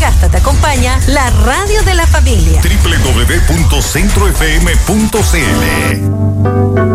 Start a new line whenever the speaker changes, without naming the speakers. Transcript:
Antofagasta te acompaña la radio de la familia.
www.centrofm.cl